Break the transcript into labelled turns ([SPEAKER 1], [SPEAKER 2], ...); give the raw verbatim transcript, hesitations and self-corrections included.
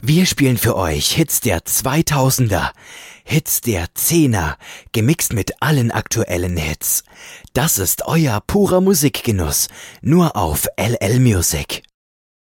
[SPEAKER 1] Wir spielen für euch Hits der zweitausender, Hits der Zehner, gemixt mit allen aktuellen Hits. Das ist euer purer Musikgenuss, nur auf L L Music.